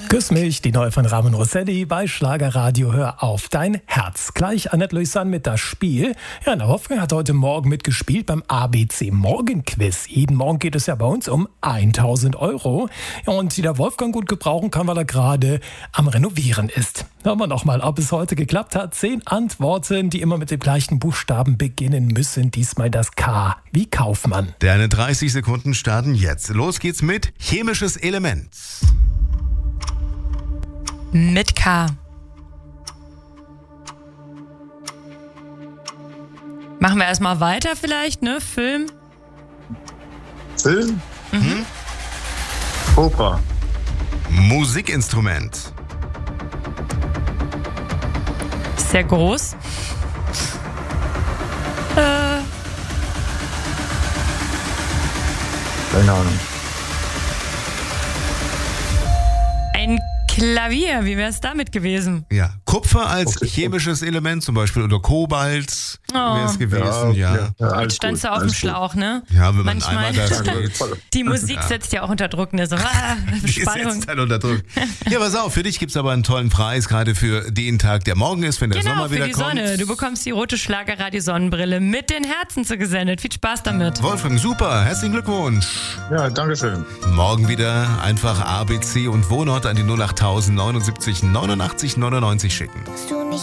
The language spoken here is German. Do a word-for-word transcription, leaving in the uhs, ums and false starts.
Küss mich, die neue von Ramon Rossetti bei Schlagerradio. Hör auf dein Herz. Gleich Annette Louisanne mit das Spiel. Ja, der Wolfgang hat heute Morgen mitgespielt beim A B C Morgenquiz. Jeden Morgen geht es ja bei uns um tausend Euro. Ja, und die der Wolfgang gut gebrauchen kann, weil er gerade am Renovieren ist. Hören wir noch mal, ob es heute geklappt hat. Zehn Antworten, die immer mit dem gleichen Buchstaben beginnen müssen. Diesmal das K wie Kaufmann. Deine dreißig Sekunden starten jetzt. Los geht's mit chemisches Element. Mit K. Machen wir erstmal weiter vielleicht, ne? Film. Film? Mhm. Oper. Musikinstrument. Sehr groß. Äh. Keine Ahnung. Ein Klavier, wie wäre es damit gewesen? Ja, Kupfer als Okay. chemisches Element zum Beispiel oder Kobalt Oh. wäre es gewesen, ja. Ja, ja, alles Jetzt standst gut, du auf dem alles gut. Schlauch, ne? wenn man Manchmal- einmal da steht. Die Musik setzt ja auch unter Druck, ne? So, ah, Die Spannung. setzt dann unter Druck. Ja, pass auf, für dich gibt's aber einen tollen Preis, gerade für den Tag, der morgen ist, wenn der Genau, Sommer für wieder die kommt. Sonne. Du bekommst die rote Schlagerradio-Sonnenbrille mit den Herzen zugesendet. Viel Spaß damit. Wolfgang, super, herzlichen Glückwunsch. Ja, danke schön. Morgen wieder einfach A B C und Wohnort an die null acht null null neunundsiebzig neunundachtzig neunundneunzig schicken. Dass du nicht